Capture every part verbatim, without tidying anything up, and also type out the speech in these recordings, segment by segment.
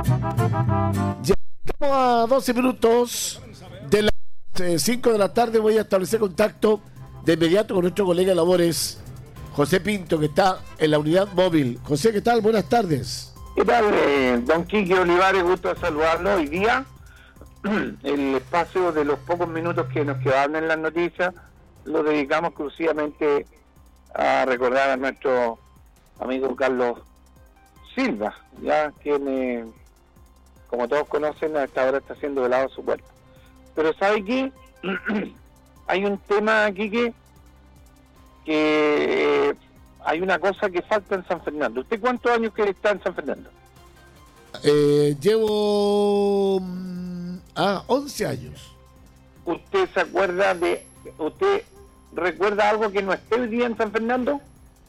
Ya estamos a doce minutos de las cinco de la tarde. Voy a establecer contacto de inmediato con nuestro colega de labores, José Pinto, que está en la unidad móvil. José, ¿qué tal? Buenas tardes. ¿Qué tal, eh, don Quique Olivares? Gusto saludarlo. Hoy día, el espacio de los pocos minutos que nos quedan en las noticias lo dedicamos exclusivamente a recordar a nuestro amigo Carlos Silva, ya quien, eh, como todos conocen, a esta hora está siendo velado su cuerpo. Pero ¿sabe qué? Hay un tema, Quique, que eh, hay una cosa que falta en San Fernando. ¿Usted cuántos años que está en San Fernando? Eh, llevo mm, ah, once años. ¿Usted se acuerda de... ¿Usted recuerda algo que no esté hoy día en San Fernando?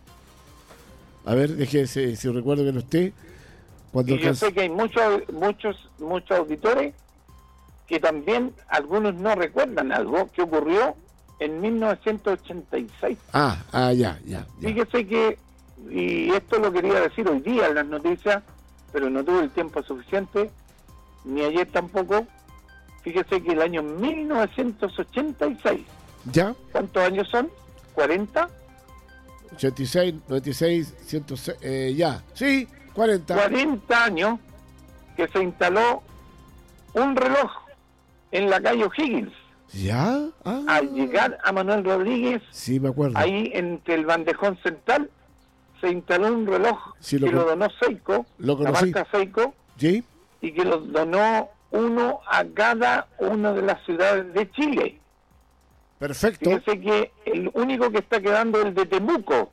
A ver, déjeme si, si recuerdo que no esté. Cuando Y yo sé que hay muchos, muchos, muchos auditores que también algunos no recuerdan algo que ocurrió en mil novecientos ochenta y seis. Ah, ah, ya, ya, ya. Fíjese que, y esto lo quería decir hoy día en las noticias, pero no tuve el tiempo suficiente, ni ayer tampoco. Fíjese que el año mil novecientos ochenta y seis, ¿ya? ¿cuántos años son? ¿cuarenta? ochenta y seis, noventa y seis, ciento seis, eh, ya, sí, cuarenta. cuarenta años que se instaló un reloj en la calle O'Higgins. ¿Ya? Ah. Al llegar a Manuel Rodríguez, sí, me acuerdo. Ahí entre el bandejón central se instaló un reloj sí, lo que con... lo donó Seiko, lo la marca Seiko, ¿sí? Y que lo donó uno a cada una de las ciudades de Chile. Perfecto. Fíjese que el único que está quedando es el de Temuco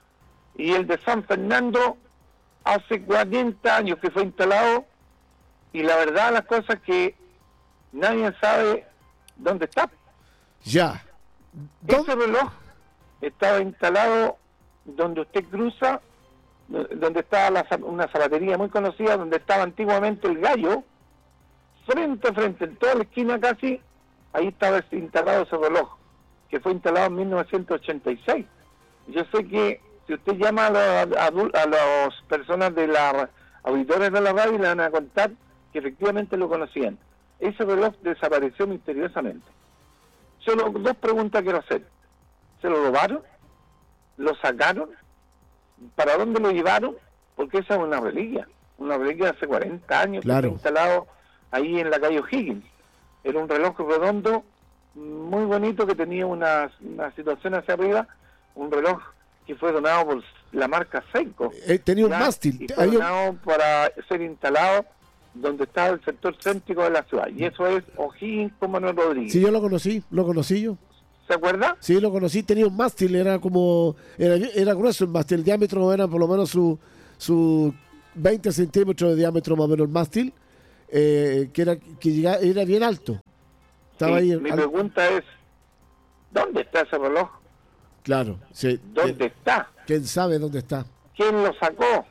y el de San Fernando hace cuarenta años que fue instalado, y la verdad las cosas que nadie sabe dónde está. Ya. Ese reloj estaba instalado donde usted cruza, donde está la, una zapatería muy conocida, donde estaba antiguamente el Gallo, frente a frente, en toda la esquina casi, ahí estaba instalado ese reloj, que fue instalado en mil novecientos ochenta y seis. Yo sé que si usted llama a las a las personas de la auditores de la radio, le van a contar que efectivamente lo conocían. Ese reloj desapareció misteriosamente. Solo dos preguntas quiero hacer. ¿Se lo robaron? ¿Lo sacaron? ¿Para dónde lo llevaron? Porque esa es una reliquia. Una reliquia de hace cuarenta años, claro, que fue instalado ahí en la calle O'Higgins. Era un reloj redondo, muy bonito, que tenía una, una situación hacia arriba. Un reloj que fue donado por la marca Seiko. Eh, tenía un mástil. Y fue donado para ser instalado donde estaba el sector céntrico de la ciudad, y eso es O'Higgins con Manuel Rodríguez. Sí, yo lo conocí, lo conocí yo. ¿Se acuerda? Sí, lo conocí, tenía un mástil, era como, era, era grueso el mástil, el diámetro era por lo menos su, su veinte centímetros de diámetro más o menos el mástil, eh, que era que llegaba, era bien alto. Estaba sí, ahí. Mi al... pregunta es, ¿dónde está ese reloj? Claro, sí. ¿Dónde eh, está? ¿Quién sabe dónde está? ¿Quién lo sacó?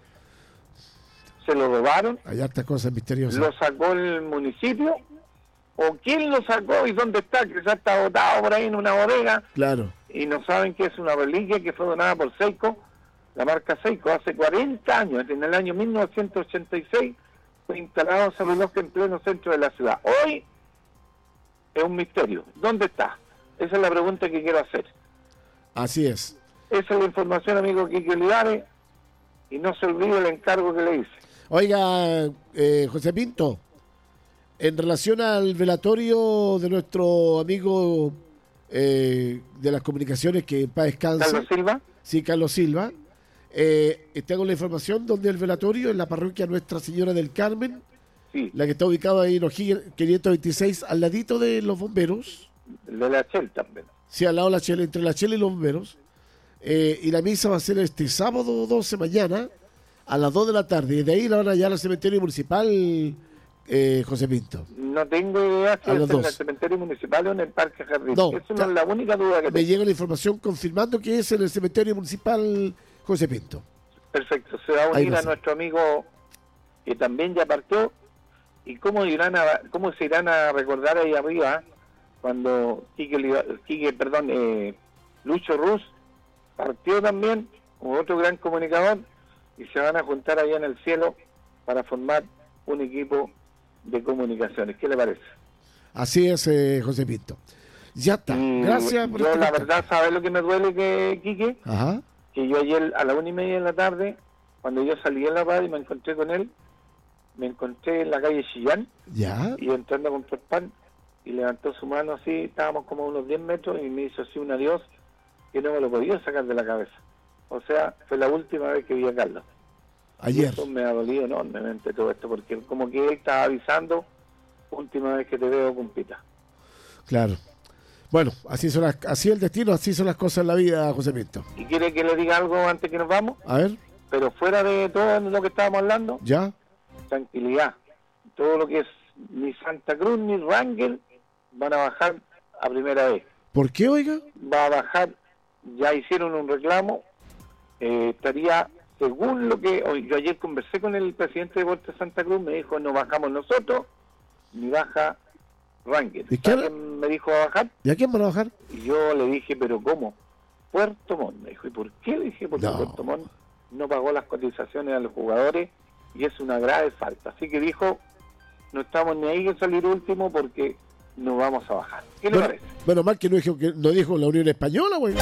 ¿Se lo robaron? Hay hartas cosas misteriosas. ¿Lo sacó el municipio? ¿O quién lo sacó y dónde está? Que ya está botado por ahí en una bodega. Claro. Y no saben que es una reliquia que fue donada por Seiko, la marca Seiko, hace cuarenta años. En el año mil novecientos ochenta y seis fue instalado ese reloj en pleno centro de la ciudad. Hoy es un misterio. ¿Dónde está? Esa es la pregunta que quiero hacer. Así es. Esa es la información, amigo Quique Olivares, y no se olvide el encargo que le hice. Oiga, eh, José Pinto, en relación al velatorio de nuestro amigo eh, de las comunicaciones, que en paz descanse, ¿Carlos Silva? Sí, Carlos Silva. Eh, tengo la información donde el velatorio en la parroquia Nuestra Señora del Carmen, sí, la que está ubicada ahí en O'Higgins quinientos veintiséis, al ladito de los bomberos. De la Shell también. Sí, al lado de la Shell, entre la Shell y los bomberos. Eh, y la misa va a ser este sábado doce mañana a las dos de la tarde, y de ahí la van a llevar al cementerio municipal, eh, José Pinto. No tengo idea si es en el cementerio municipal o en el Parque Jardín. No, Esa no es la única duda que me tengo. llega la información confirmando que es en el cementerio municipal, José Pinto. Perfecto, se va a unir a nuestro amigo que también ya partió. ¿Y cómo irán a, cómo se irán a recordar ahí arriba cuando Quique, Quique perdón, eh, Lucho Ruz partió también, como otro gran comunicador, y se van a juntar allá en el cielo para formar un equipo de comunicaciones. ¿Qué le parece? Así es, eh, José Pinto. Ya está. Y Gracias por yo este la contacto. verdad, ¿sabes lo que me duele, que Quique? Ajá. Que yo ayer a la una y media de la tarde, cuando yo salí en la radio y me encontré con él, me encontré en la calle Chillán, Ya. y entrando a comprar pan, y levantó su mano así, estábamos como a unos diez metros, y me hizo así un adiós, que no me lo podía sacar de la cabeza. O sea, fue la última vez que vi a Carlos. Y Ayer. eso me ha dolido enormemente todo esto, porque como que él estaba avisando, última vez que te veo, compita. Claro. Bueno, así son las, así el destino, así son las cosas en la vida, José Pinto. ¿Y quiere que le diga algo antes que nos vamos? A ver, Pero fuera de todo lo que estábamos hablando, ya. tranquilidad. Todo lo que es ni Santa Cruz ni Wrangell van a bajar a primera vez. ¿Por qué, oiga? Va a bajar, ya hicieron un reclamo, eh, estaría, según lo que, hoy, yo ayer conversé con el presidente de Deportes Santa Cruz, me dijo, no bajamos nosotros, ni baja Wrangell. ¿Y qué? ¿Sabe quién me dijo a bajar? ¿Y a quién van a bajar? Y yo le dije, pero ¿cómo? Puerto Montt. Me dijo, ¿y por qué? Le dije, porque No. Puerto Montt no pagó las cotizaciones a los jugadores y es una grave falta. Así que dijo, no estamos ni ahí que salir último porque no vamos a bajar. ¿Qué le Bueno, parece? menos mal que no dijo, que no dijo la Unión Española, güey.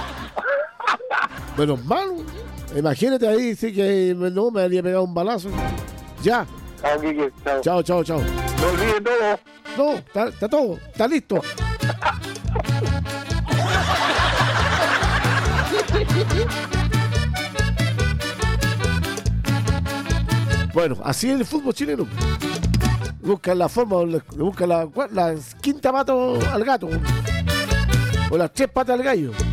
Menos mal, güey. Imagínate ahí, sí que no me había pegado un balazo. Ya. Chao, Quique, chao. Chao, chao, chao. No olvide todo. No, está, está todo, está listo. Bueno, así es el fútbol chileno. Buscan la forma, buscan la, la quinta pata al gato. O las tres patas al gallo.